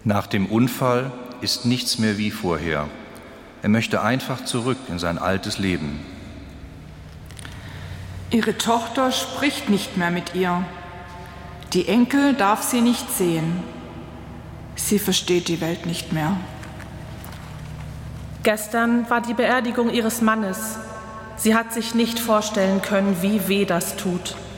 Nach dem Unfall ist nichts mehr wie vorher. Er möchte einfach zurück in sein altes Leben. Ihre Tochter spricht nicht mehr mit ihr. Die Enkel darf sie nicht sehen. Sie versteht die Welt nicht mehr. Gestern war die Beerdigung ihres Mannes. Sie hat sich nicht vorstellen können, wie weh das tut.